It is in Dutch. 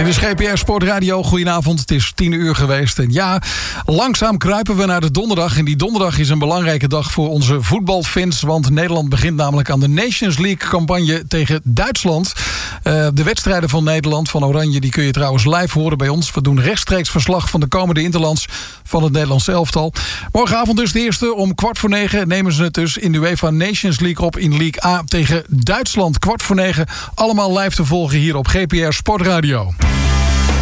Dit is GPR Sportradio. Goedenavond, het is 10:00 geweest. En ja, langzaam kruipen we naar de donderdag. En die donderdag is een belangrijke dag voor onze voetbalfans. Want Nederland begint namelijk aan de Nations League-campagne tegen Duitsland. De wedstrijden van Nederland, van Oranje, die kun je trouwens live horen bij ons. We doen rechtstreeks verslag van de komende interlands van het Nederlands elftal. Morgenavond dus de eerste om 9:15 nemen ze het dus in de UEFA Nations League op in League A tegen Duitsland. 9:15, allemaal live te volgen hier op GPR Sportradio.